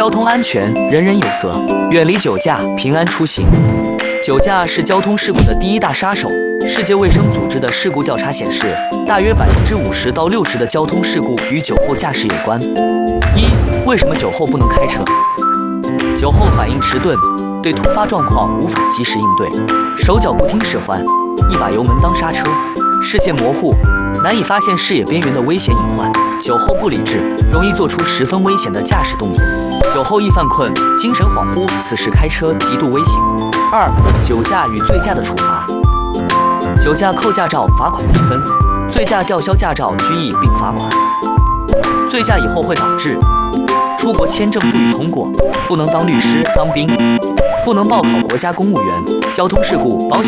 交通安全人人有责，远离酒驾，平安出行。酒驾是交通事故的第一大杀手。世界卫生组织的事故调查显示，大约50%到60%的交通事故与酒后驾驶有关。为什么酒后不能开车？酒后反应迟钝，对突发状况无法及时应对，手脚不听使唤，一把油门当刹车，视线模糊，难以发现视野边缘的危险隐患。酒后不理智，容易做出十分危险的驾驶动作。酒后易犯困，精神恍惚，此时开车极度危险。酒驾与醉驾的处罚。酒驾扣驾照，罚款积分；醉驾吊销驾照，拘役并罚款。醉驾以后会导致出国签证不予通过，不能当律师、当兵，不能报考国家公务员。交通事故保险